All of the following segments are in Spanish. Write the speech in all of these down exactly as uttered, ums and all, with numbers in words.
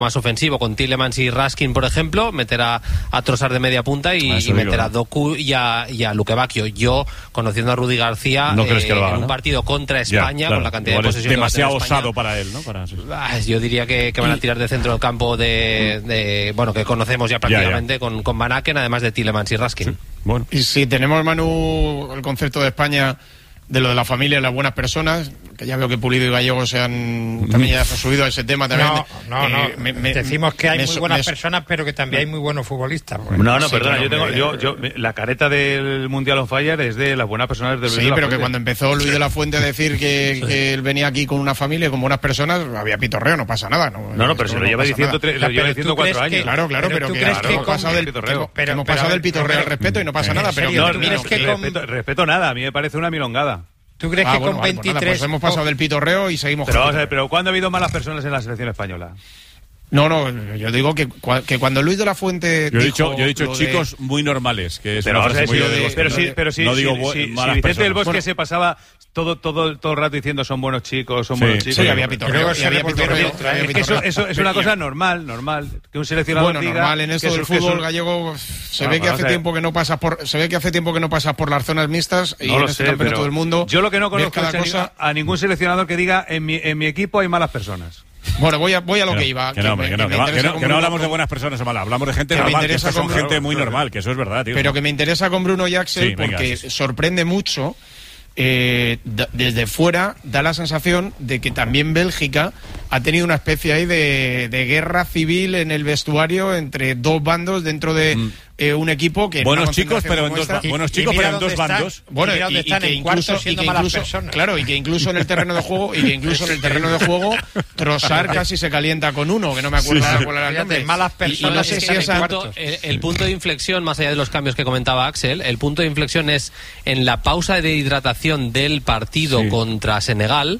más ofensivo, con Tielemans y Raskin, por ejemplo, meter a, a Trossard de media punta y, y meter digo, a Doku y a, y a Luque Bacchio. Yo, conociendo a Rudy García, no eh, crees que lo haga, en un ¿no? partido contra España, ya, claro, con la cantidad igual de posesión es demasiado que osado para él, ¿no? Para... Ah, yo diría que, que van a tirar de centro del campo de, de bueno, que conocemos ya prácticamente, ya, ya. con, con Van Aken, además de Tielemans y Raskin. Sí. Bueno. Y si tenemos, Manu, el concepto de España de lo de la familia y las buenas personas, que ya veo que Pulido y Gallego se han también ya se han subido a ese tema también. No, no, no. Eh, me, me, decimos que hay me, muy buenas me, personas, pero que también hay muy buenos futbolistas. Pues. No, no, sí, perdona, no, yo tengo, me, yo, yo, la careta del Mundial on Fire es de las buenas personas del Sí, de la pero Fuente. que cuando empezó Luis de la Fuente a decir que, sí. que él venía aquí con una familia y con buenas personas, había pitorreo, no pasa nada. No, no, no pero se lo lleva diciendo, tres, lo lleva diciendo cuatro que, años. Claro, claro, pero, pero que, claro, que hemos pasado del pitorreo, pero, hemos pasado del pitorreo al respeto y no pasa nada. Pero no, no, que respeto, respeto nada, a mí me parece una milongada. ¿Tú crees ah, que bueno, con vale, veintitrés... Pues nada, pues hemos pasado del pitorreo y seguimos... Pero vamos a ver, pero ¿cuándo ha habido malas personas en la selección española? No, no, yo digo que, que cuando Luis de la Fuente yo he dijo dicho, yo he dicho chicos de... muy normales, que es pero, una frase muy de, de, pero sí, pero sí, no sí, digo sí, si malas Vicente personas. del Bosque bueno, se pasaba todo todo todo el rato diciendo son buenos chicos, son sí, buenos chicos. Sí, había pitorreo, y había pitorreo. Eso, eso es una cosa normal, normal, que un seleccionador bueno, diga normal en esto del fútbol un... gallego se bueno, ve que hace a tiempo que no pasas por se ve que hace tiempo que no pasas por las zonas mixtas y no en lo este sé, campeonato pero del mundo. Yo lo que no conozco cada es cosa... a ningún seleccionador que diga en mi en mi equipo hay malas personas. Bueno, voy a, voy a lo que, que no, iba. Que, que no, que, me, que, no, que, me que, no, que no hablamos con... de buenas personas o malas, hablamos de gente que normal, me interesa que son con gente Bruno, muy normal, que eso es verdad, tío. Pero que me interesa con Bruno y Axel sí, venga, porque sí, sí. sorprende mucho. Eh, da, desde fuera da la sensación de que también Bélgica ha tenido una especie ahí de, de guerra civil en el vestuario entre dos bandos dentro de mm. eh, un equipo que buenos chicos pero en dos ba- buenos chicos pero en dos están, bandos bueno y, y, y que incluso, y que incluso claro y que incluso en el terreno de juego y que incluso en el terreno de juego Trossard casi se calienta con uno que no me acuerdo sí, sí. cuál era el nombre malas personas y, y no sé es si el, esa... punto, el, el punto de inflexión más allá de los cambios que comentaba Axel, el punto de inflexión es en la pausa de hidratación del partido sí. contra Senegal.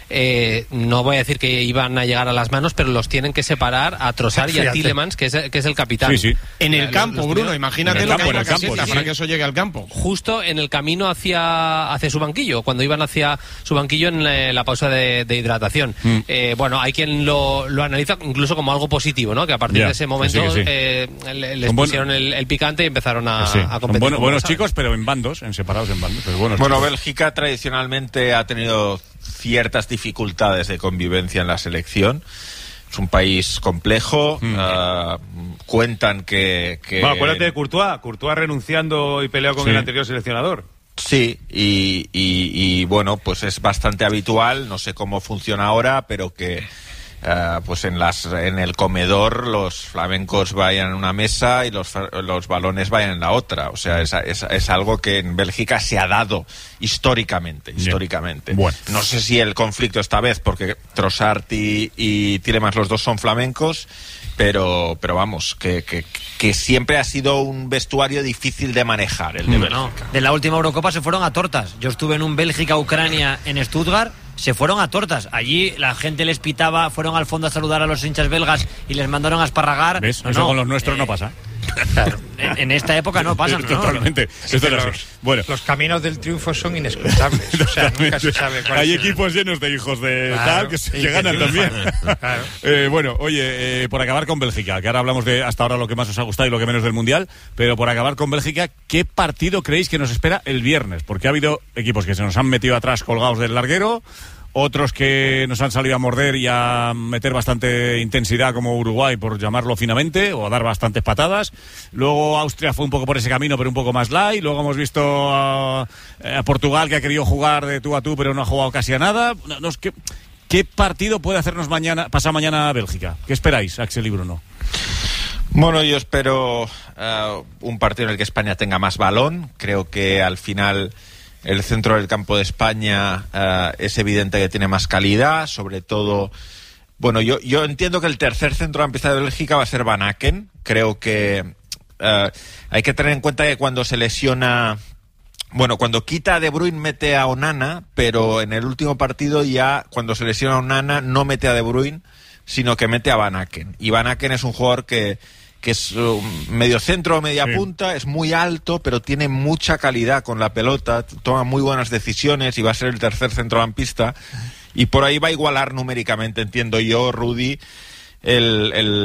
Eh, no voy a decir que iban a llegar a las manos, pero los tienen que separar a Trossard y a Tielemans, que es, que es el capitán. Sí, sí. En el campo, los, los Bruno, imagínate el lo campo, que hay en la campo, caseta sí, para sí. que eso llegue al campo. Justo en el camino hacia, hacia su banquillo, cuando iban hacia su banquillo en la, la pausa de, de hidratación. Mm. Eh, bueno, hay quien lo, lo analiza incluso como algo positivo, ¿no? Que a partir yeah, de ese momento que sí, que sí. Eh, les Con pusieron buen... el, el picante y empezaron a, sí. a competir. Bueno, buenos chicos, pero en bandos, en separados en bandos. Pero buenos bueno, chicos. Bélgica tradicionalmente ha tenido ciertas dificultades de convivencia en la selección. Es un país complejo. Mm. Uh, cuentan que, que... Bueno, acuérdate de Courtois. Courtois renunciando y peleado con sí. el anterior seleccionador. Sí, y, y, y bueno, pues es bastante habitual. No sé cómo funciona ahora, pero que uh, pues en las en el comedor los flamencos vayan en una mesa y los, los balones vayan en la otra. O sea, es, es, es algo que en Bélgica se ha dado históricamente, históricamente. Bueno. No sé si el conflicto esta vez, porque Trossard y, y Tielemans los dos son flamencos, pero pero vamos, que, que, que siempre ha sido un vestuario difícil de manejar, el de Bélgica. No, de la última Eurocopa se fueron a tortas. Yo estuve en un Bélgica-Ucrania en Stuttgart, se fueron a tortas. Allí la gente les pitaba, fueron al fondo a saludar a los hinchas belgas y les mandaron a esparragar. ¿Ves? No, Eso no, con los nuestros eh, no pasa. Claro, en, en esta época no pasa. ¿no? Totalmente. Sí, Esto los, es bueno. los caminos del triunfo son inescrutables. O sea, nunca se sabe cuál Hay es el... equipos llenos de hijos de claro, tal que, que ganan también. Claro. eh, bueno, oye, eh, por acabar con Bélgica, que ahora hablamos de hasta ahora lo que más os ha gustado y lo que menos del Mundial, pero por acabar con Bélgica, ¿qué partido creéis que nos espera el viernes? Porque ha habido equipos que se nos han metido atrás colgados del larguero, otros que nos han salido a morder y a meter bastante intensidad como Uruguay, por llamarlo finamente, o a dar bastantes patadas. Luego Austria fue un poco por ese camino, pero un poco más light. Luego hemos visto a, a Portugal, que ha querido jugar de tú a tú, pero no ha jugado casi a nada. No, no, ¿qué, ¿Qué partido puede hacernos mañana, pasar mañana a Bélgica? ¿Qué esperáis, Axel y Bruno? Bueno, yo espero uh, un partido en el que España tenga más balón. Creo que al final el centro del campo de España uh, es evidente que tiene más calidad, sobre todo... Bueno, yo, yo entiendo que el tercer centrocampista de Bélgica va a ser Van Aken. Creo que uh, hay que tener en cuenta que cuando se lesiona... Bueno, cuando quita a De Bruyne mete a Onana, pero en el último partido ya, cuando se lesiona a Onana, no mete a De Bruyne, sino que mete a Van Aken. Y Van Aken es un jugador que... que es uh, medio centro o media sí. punta, es muy alto, pero tiene mucha calidad con la pelota, toma muy buenas decisiones y va a ser el tercer centrocampista. Y por ahí va a igualar numéricamente, entiendo yo, Rudy, el,